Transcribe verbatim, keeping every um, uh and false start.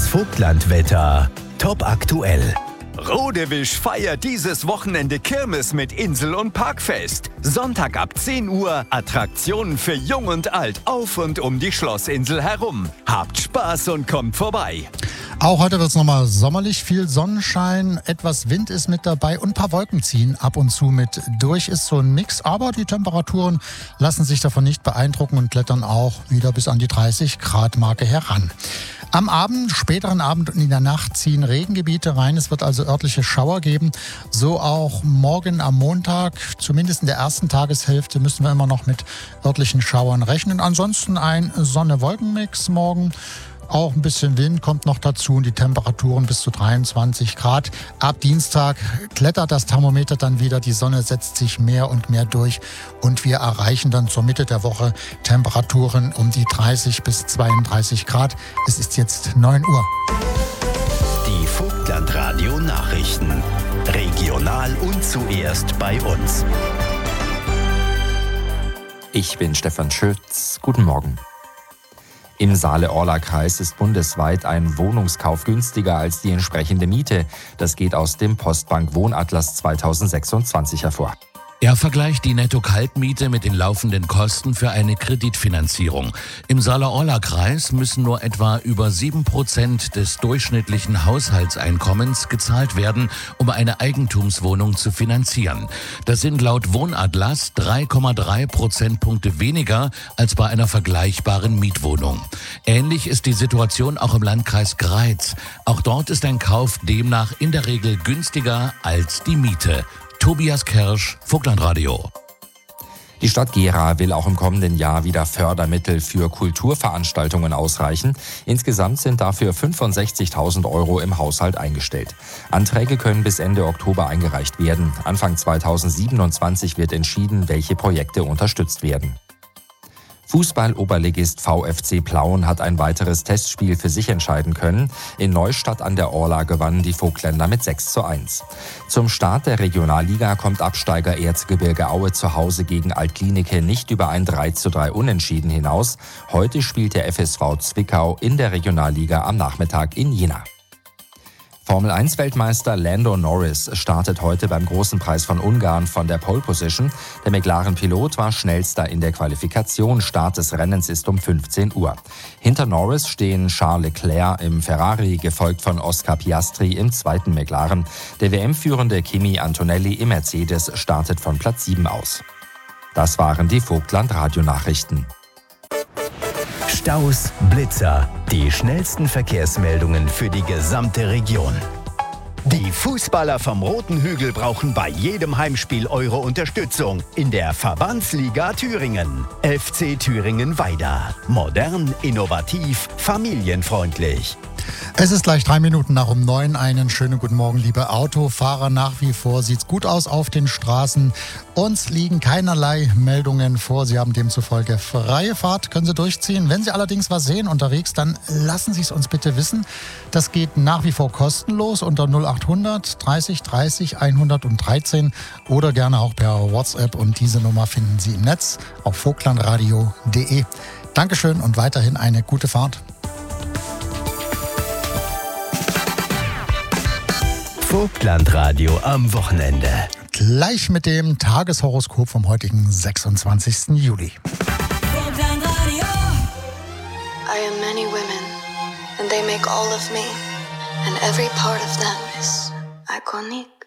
Vogtlandwetter. Top aktuell. Rodewisch feiert dieses Wochenende Kirmes mit Insel- und Parkfest. Sonntag ab zehn Uhr Attraktionen für Jung und Alt auf und um die Schlossinsel herum. Habt Spaß und kommt vorbei. Auch heute wird es nochmal sommerlich, viel Sonnenschein, etwas Wind ist mit dabei und ein paar Wolken ziehen ab und zu mit durch. Ist so ein Mix, aber die Temperaturen lassen sich davon nicht beeindrucken und klettern auch wieder bis an die dreißig Grad Marke heran. Am Abend, späteren Abend und in der Nacht ziehen Regengebiete rein. Es wird also örtliche Schauer geben. So auch morgen am Montag, zumindest in der ersten Tageshälfte, müssen wir immer noch mit örtlichen Schauern rechnen. Ansonsten ein Sonne-Wolken-Mix morgen. Auch ein bisschen Wind kommt noch dazu und die Temperaturen bis zu dreiundzwanzig Grad. Ab Dienstag klettert das Thermometer dann wieder, die Sonne setzt sich mehr und mehr durch und wir erreichen dann zur Mitte der Woche Temperaturen um die dreißig bis zweiunddreißig Grad. Es ist jetzt neun Uhr. Die Vogtlandradio Nachrichten. Regional und zuerst bei uns. Ich bin Stefan Schütz. Guten Morgen. Im Saale-Orla-Kreis ist bundesweit ein Wohnungskauf günstiger als die entsprechende Miete. Das geht aus dem Postbank Wohnatlas zweitausendsechsundzwanzig hervor. Er vergleicht die Netto-Kaltmiete mit den laufenden Kosten für eine Kreditfinanzierung. Im Saale-Orla-Kreis müssen nur etwa über sieben Prozent des durchschnittlichen Haushaltseinkommens gezahlt werden, um eine Eigentumswohnung zu finanzieren. Das sind laut Wohnatlas drei Komma drei Prozentpunkte weniger als bei einer vergleichbaren Mietwohnung. Ähnlich ist die Situation auch im Landkreis Greiz. Auch dort ist ein Kauf demnach in der Regel günstiger als die Miete. Tobias Kersch, Vogtlandradio. Die Stadt Gera will auch im kommenden Jahr wieder Fördermittel für Kulturveranstaltungen ausreichen. Insgesamt sind dafür fünfundsechzigtausend Euro im Haushalt eingestellt. Anträge können bis Ende Oktober eingereicht werden. Anfang zweitausendsiebenundzwanzig wird entschieden, welche Projekte unterstützt werden. Fußball-Oberligist V F C Plauen hat ein weiteres Testspiel für sich entscheiden können. In Neustadt an der Orla gewannen die Vogtländer mit sechs zu eins. Zum Start der Regionalliga kommt Absteiger Erzgebirge Aue zu Hause gegen Altklinike nicht über ein drei zu drei Unentschieden hinaus. Heute spielt der F S V Zwickau in der Regionalliga am Nachmittag in Jena. Formel eins Weltmeister Lando Norris startet heute beim Großen Preis von Ungarn von der Pole Position. Der McLaren-Pilot war schnellster in der Qualifikation. Start des Rennens ist um fünfzehn Uhr. Hinter Norris stehen Charles Leclerc im Ferrari, gefolgt von Oscar Piastri im zweiten McLaren. Der W M-führende Kimi Antonelli im Mercedes startet von Platz sieben aus. Das waren die Vogtland-Radio-Nachrichten. Staus, Blitzer, die schnellsten Verkehrsmeldungen für die gesamte Region. Die Fußballer vom Roten Hügel brauchen bei jedem Heimspiel eure Unterstützung in der Verbandsliga Thüringen. F C Thüringen-Weida. Modern, innovativ, familienfreundlich. Es ist gleich drei Minuten nach um neun. Einen schönen guten Morgen, liebe Autofahrer. Nach wie vor sieht's gut aus auf den Straßen. Uns liegen keinerlei Meldungen vor. Sie haben demzufolge freie Fahrt, können Sie durchziehen. Wenn Sie allerdings was sehen unterwegs, dann lassen Sie es uns bitte wissen. Das geht nach wie vor kostenlos unter null achthundert dreißig dreißig hundertdreizehn oder gerne auch per WhatsApp. Und diese Nummer finden Sie im Netz auf vogtlandradio punkt de. Dankeschön und weiterhin eine gute Fahrt. Vogtlandradio am Wochenende. Gleich mit dem Tageshoroskop vom heutigen sechsundzwanzigsten Juli. Vogtlandradio. I am many women, and they make all of me, and every part of them is iconic.